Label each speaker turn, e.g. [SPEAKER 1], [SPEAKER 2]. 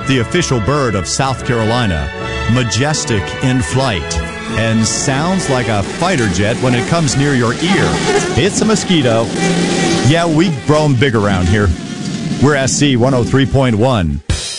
[SPEAKER 1] the official bird of South Carolina, majestic in flight, and sounds like a fighter jet when it comes near your ear. It's a mosquito. Yeah, we grow them big around here. We're SC 103.1.